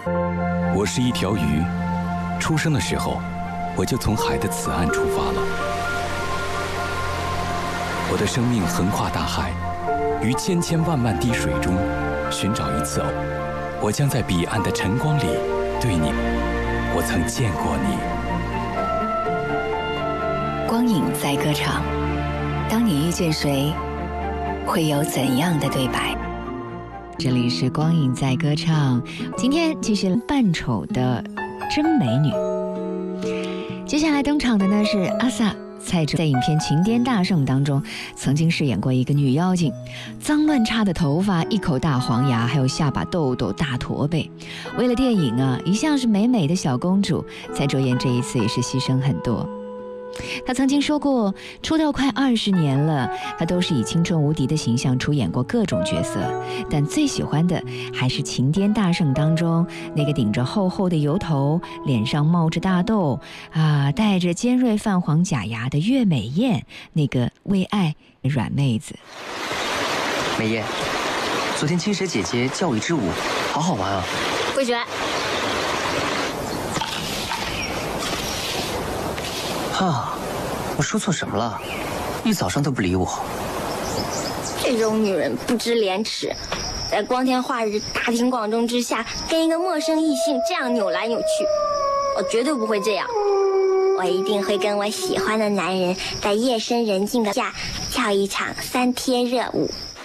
我是一条鱼，出生的时候，我就从海的此岸出发了。我的生命横跨大海，于千千万万滴水中寻找一次偶。我将在彼岸的晨光里对你，我曾见过你。 光影在歌唱，当你遇见谁，会有怎样的对白？这里是光影在歌唱，今天继续扮丑的真美女。接下来登场的呢是阿 sa 蔡卓，在影片《情癫大圣》当中曾经饰演过一个女妖精，脏乱差的头发，一口大黄牙，还有下巴痘痘，大驼背。为了电影啊，一向是美美的小公主，蔡卓妍这一次也是牺牲很多。她曾经说过，出道快20年了，她都是以青春无敌的形象出演过各种角色，但最喜欢的还是《情癫大圣》当中那个顶着厚厚的油头，脸上冒着大痘带着尖锐泛黄假牙的岳美艳，那个为爱软妹子。 美艳，昨天青蛇姐姐教我一支舞，好好玩啊！ 不学。 我说错什么了？一早上都不理我。 这种女人不知廉耻，在光天化日、大庭广众之下，跟一个陌生异性这样扭来扭去，我绝对不会这样。我一定会跟我喜欢的男人在夜深人静的下跳一场3天热舞。